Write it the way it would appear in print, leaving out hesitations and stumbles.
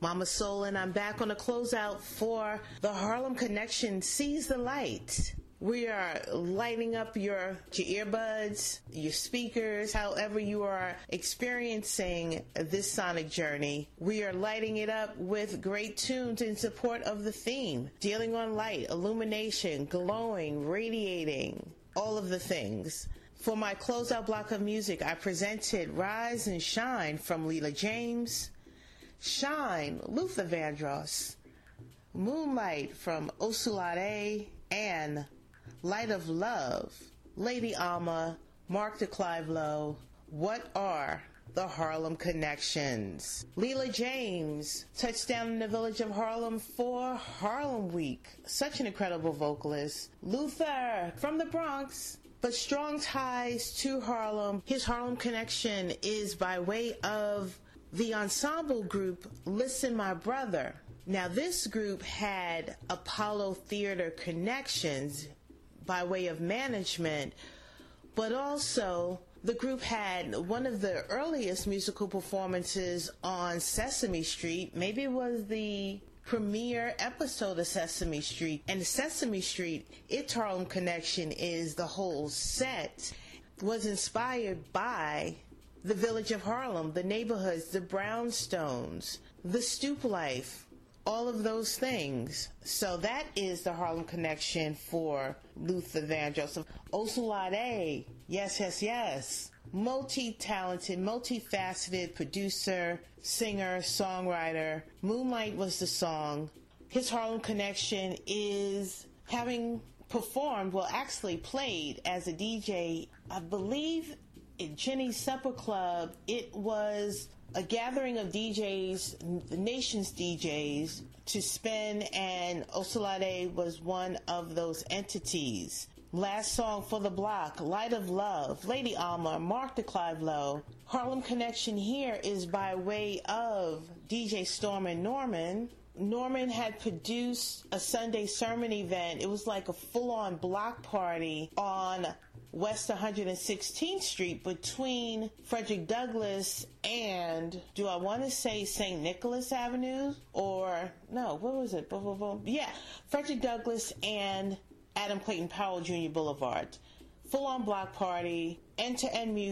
Mama Soul, and I'm back on a closeout for the Harlem Connection Seize the Light. We are lighting up your earbuds, your speakers, however you are experiencing this sonic journey. We are lighting it up with great tunes in support of the theme, dealing on light, illumination, glowing, radiating, all of the things. For my closeout block of music, I presented Rise and Shine from Leela James, Shine, Luther Vandross, Moonlight from Osulade, and Light of Love, Lady Alma, Mark de Clive Lowe. What are the Harlem Connections? Leela James touched down in the village of Harlem for Harlem Week. Such an incredible vocalist. Luther from the Bronx, but strong ties to Harlem. His Harlem connection is by way of the ensemble group Listen My Brother. Now this group had Apollo Theater connections by way of management, but also the group had one of the earliest musical performances on Sesame Street. Maybe it was the premiere episode of Sesame Street. And Sesame Street, its Harlem connection is the whole set was inspired by the village of Harlem, the neighborhoods, the brownstones, the stoop life, all of those things. So that is the Harlem connection for Luther Vandross. Osulade, yes. Multi-talented, multifaceted producer, singer, songwriter. Moonlight was the song. His Harlem connection is having performed, well actually played as a DJ, I believe at Jenny's Supper Club. It was a gathering of DJs, the nation's DJs, to spin, and Osulade was one of those entities. Last song for the block, Light of Love, Lady Alma, Mark de Clive Lowe. Harlem Connection here is by way of DJ Storm and Norman. Norman had produced a Sunday sermon event. It was like a full-on block party on West 116th Street between Frederick Douglass and, do I want to say St. Nicholas Avenue? Or, no, what was it? Yeah, Frederick Douglass and Adam Clayton Powell Jr. Boulevard. Full-on block party, end-to-end music.